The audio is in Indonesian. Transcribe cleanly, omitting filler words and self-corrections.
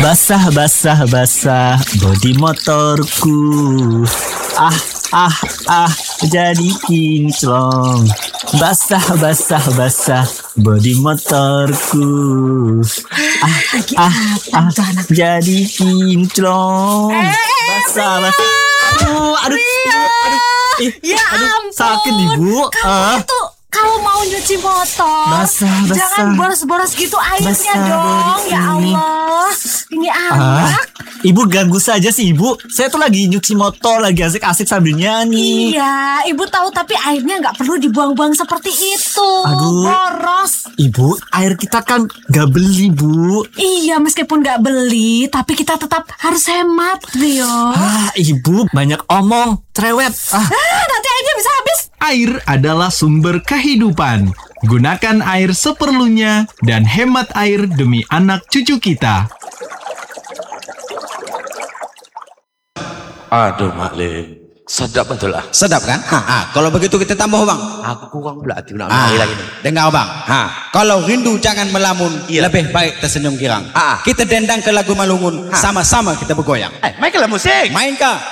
Basah, basah, basah bodi motorku. Ah, ah, ah, jadi kinclong. Basah, basah, basah bodi motorku. Ah, ah, ah, jadi kinclong. Basah, basah. Aduh, Ya ampun. sakit ibu. Kalau mau nyuci motor, Basah. jangan boros-boros gitu airnya Basah dong. dari Ya ini. Allah, ini anak. Ibu ganggu saja sih ibu. Saya tuh lagi nyuci motor, lagi asik-asik sambil nyanyi. Iya, ibu tahu tapi airnya nggak perlu dibuang-buang seperti itu. Aduh. Boros. Ibu, air kita kan gak beli, Bu. Iya, meskipun nggak beli, tapi kita tetap harus hemat, Rio. Ibu banyak omong, cerewet. Nanti airnya bisa habis. Air adalah sumber kehidupan. Gunakan air seperlunya dan hemat air demi anak cucu kita. Aduh Maklin, sedap betul ah. Sedap kan? Kalau begitu kita tambah bang. Aku kurang berarti nak lagi nih. Dengar bang. Kalau rindu jangan melamun. Lebih baik tersenyum girang. Kita dendang ke lagu Malungun. Sama-sama kita bergoyang. Mainkanlah musik. Mainkah?